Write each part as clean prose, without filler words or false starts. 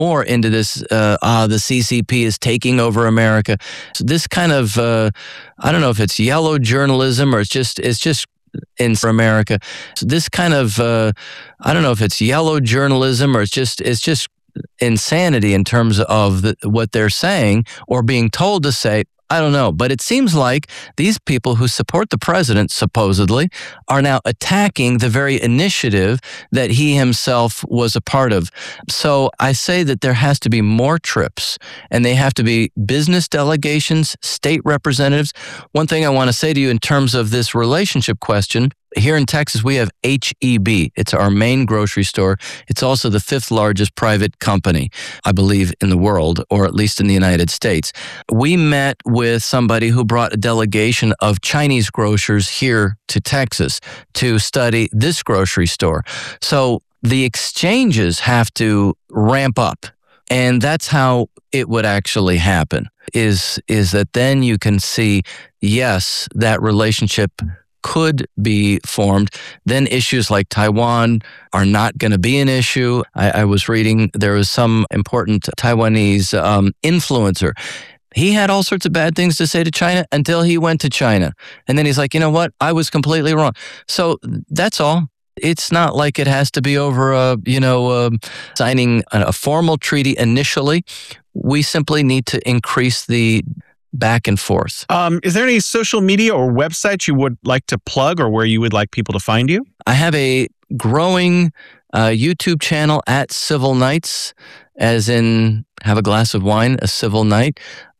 more into this, the CCP is taking over America. So this kind of, I don't know if it's yellow journalism or it's just in for America. So this kind of, I don't know if it's yellow journalism or it's just insanity in terms of what they're saying or being told to say. I don't know, but it seems like these people who support the president, supposedly, are now attacking the very initiative that he himself was a part of. So I say that there has to be more trips, and they have to be business delegations, state representatives. One thing I want to say to you in terms of this relationship question, here in Texas, we have H-E-B. It's our main grocery store. It's also the 5th largest private company, I believe, in the world, or at least in the United States. We met with somebody who brought a delegation of Chinese grocers here to Texas to study this grocery store. So the exchanges have to ramp up. And that's how it would actually happen, is that then you can see, yes, that relationship could be formed. Then issues like Taiwan are not going to be an issue. I was reading there was some important Taiwanese influencer. He had all sorts of bad things to say to China until he went to China. And then he's like, you know what? I was completely wrong. So that's all. It's not like it has to be over, signing a formal treaty initially. We simply need to increase the back and forth. Is there any social media or websites you would like to plug or where you would like people to find you? I have a growing YouTube channel at Civil Knights, as in have a glass of wine, a civil night.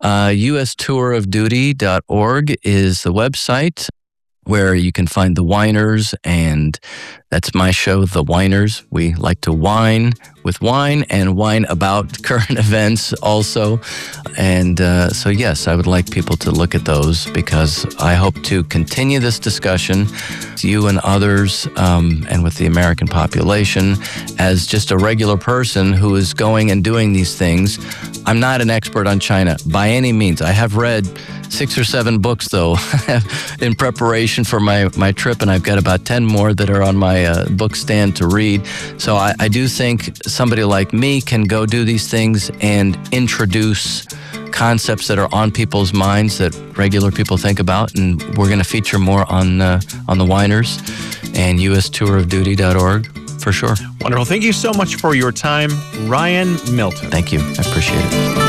UStourofduty.org is the website where you can find The Winers, and that's my show, The Winers. We like to wine with wine and wine about current events also. And so, yes, I would like people to look at those because I hope to continue this discussion with you and others and with the American population as just a regular person who is going and doing these things. I'm not an expert on China by any means. I have read 6 or 7 books, though, in preparation for my trip, and I've got about 10 more that are on my book stand to read. So I do think somebody like me can go do these things and introduce concepts that are on people's minds that regular people think about, and we're going to feature more on the Winers and UStourofduty.org for sure. Wonderful. Thank you so much for your time, Ryan Milton. Thank you. I appreciate it.